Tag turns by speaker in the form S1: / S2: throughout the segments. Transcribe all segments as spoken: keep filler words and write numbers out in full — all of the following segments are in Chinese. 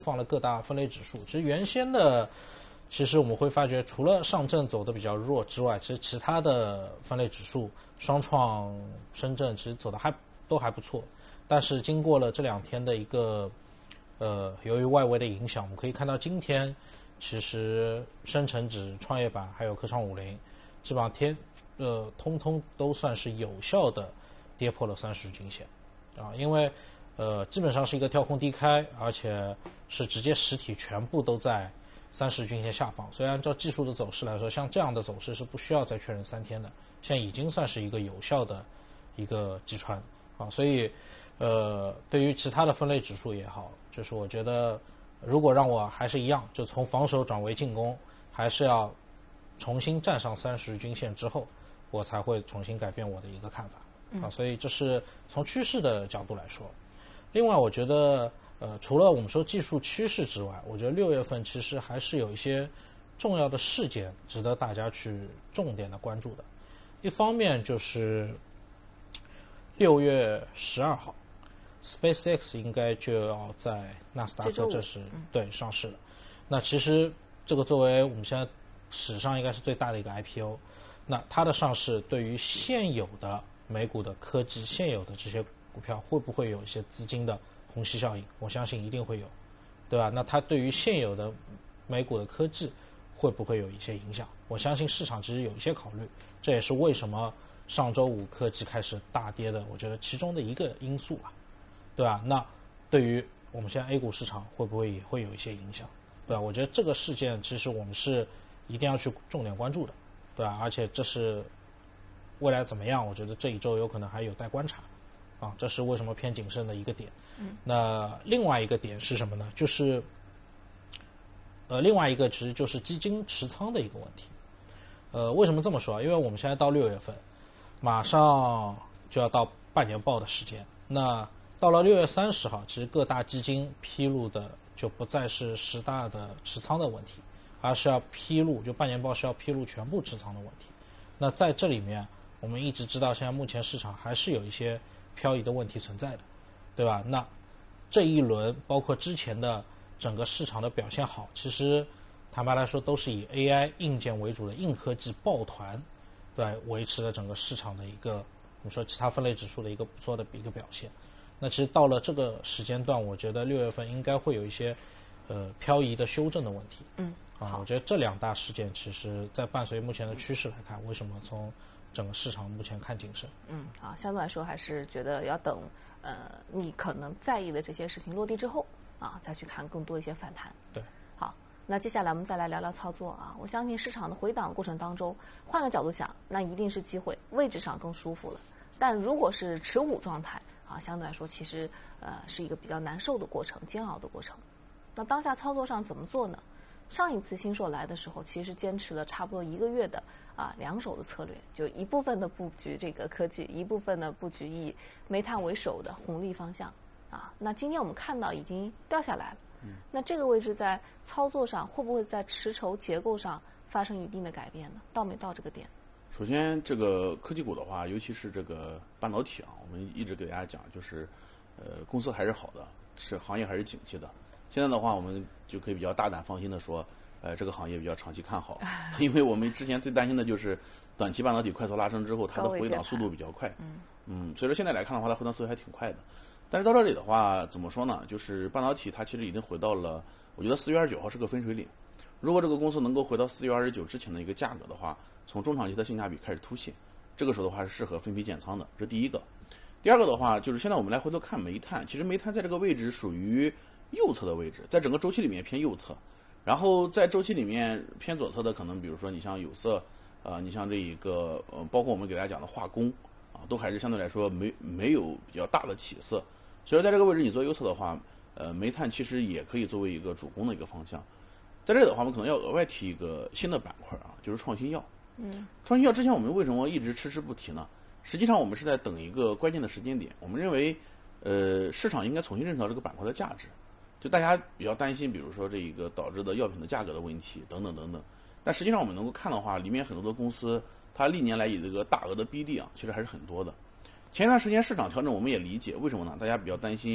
S1: 放了各大分类指数。其实原先的，其实我们会发觉，除了上证走的比较弱之外，其实其他的分类指数，双创、深圳其实走的还都还不错。但是经过了这两天的一个，呃，由于外围的影响，我们可以看到今天其实深成指、创业板还有科创五零，基本上天呃通通都算是有效的跌破了三十均线啊，因为呃基本上是一个跳空低开，而且是直接实体全部都在三十均线下方。所以按照技术的走势来说，像这样的走势是不需要再确认三天的，现在已经算是一个有效的一个击穿啊，所以呃对于其他的分类指数也好，就是我觉得如果让我还是一样，就从防守转为进攻，还是要重新站上三十均线之后，我才会重新改变我的一个看法啊。所以这是从趋势的角度来说。另外，我觉得呃，除了我们说技术趋势之外，我觉得六月份其实还是有一些重要的事件值得大家去重点的关注的。一方面就是六月十二号 ，SpaceX 应该就要在纳斯达克正式对上市了。那其实这个作为我们现在史上应该是最大的一个 I P O， 那它的上市对于现有的美股的科技、现有的这些股票会不会有一些资金的虹吸效应？我相信一定会有，对吧？那它对于现有的美股的科技会不会有一些影响？我相信市场其实有一些考虑，这也是为什么上周五科技开始大跌的，我觉得其中的一个因素吧，对吧？那对于我们现在 A 股市场会不会也会有一些影响？对吧？我觉得这个事件其实我们是一定要去重点关注的，对吧？而且这是未来怎么样，我觉得这一周有可能还有待观察。啊，这是为什么偏谨慎的一个点。嗯，那另外一个点是什么呢？就是，呃，另外一个其实就是基金持仓的一个问题。呃，为什么这么说？因为我们现在到六月份，马上就要到半年报的时间。那到了六月三十号，其实各大基金披露的就不再是十大的持仓的问题，而是要披露，就半年报是要披露全部持仓的问题。那在这里面，我们一直知道，现在目前市场还是有一些漂移的问题存在的，对吧？那这一轮包括之前的整个市场的表现好，其实坦白来说都是以 A I 硬件为主的硬科技抱团，对，维持了整个市场的一个我们说其他分类指数的一个不错的一个表现。那其实到了这个时间段，我觉得六月份应该会有一些呃漂移的修正的问题。
S2: 嗯，
S1: 啊，我觉得这两大事件其实在伴随目前的趋势来看，为什么从整个市场目前看谨慎？
S2: 嗯，啊，相对来说还是觉得要等，呃，你可能在意的这些事情落地之后，啊，再去看更多一些反弹。
S1: 对，
S2: 好，那接下来我们再来聊聊操作啊。我相信市场的回档过程当中，换个角度想，那一定是机会，位置上更舒服了。但如果是持股状态啊，相对来说其实呃是一个比较难受的过程，煎熬的过程。那当下操作上怎么做呢？上一次新硕来的时候，其实坚持了差不多一个月的啊两手的策略，就一部分的布局这个科技，一部分的布局以煤炭为首的红利方向啊。那今天我们看到已经掉下来了，嗯，那这个位置在操作上会不会在持筹结构上发生一定的改变呢？到没到这个点？
S3: 首先，这个科技股的话，尤其是这个半导体啊，我们一直给大家讲，就是呃公司还是好的，是行业还是景气的。现在的话，我们就可以比较大胆放心的说，呃，这个行业比较长期看好，因为我们之前最担心的就是短期半导体快速拉升之后，它的回档速度比较快。嗯嗯，所以说现在来看的话，它回档速度还挺快的。但是到这里的话，怎么说呢？就是半导体它其实已经回到了，我觉得四月二十九号是个分水岭。如果这个公司能够回到四月二十九之前的一个价格的话，从中长期的性价比开始凸显，这个时候的话是适合分批减仓的，这是第一个。第二个的话，就是现在我们来回头看煤炭，其实煤炭在这个位置属于右侧的位置，在整个周期里面偏右侧，然后在周期里面偏左侧的可能比如说你像有色，呃，你像这一个呃，包括我们给大家讲的化工啊，都还是相对来说没没有比较大的起色。所以在这个位置你做右侧的话，呃，煤炭其实也可以作为一个主攻的一个方向。在这里的话，我们可能要额外提一个新的板块啊，就是创新药。嗯，创新药之前我们为什么一直迟迟不提呢？实际上我们是在等一个关键的时间点，我们认为，呃，市场应该重新认识到这个板块的价值。就大家比较担心，比如说这一个导致的药品的价格的问题等等等等。但实际上我们能够看的话，里面很多的公司，它历年来以这个大额的 B D 啊，其实还是很多的。前一段时间市场调整，我们也理解为什么呢？大家比较担心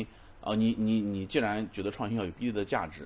S3: 啊，你你你既然觉得创新要有逼的价值，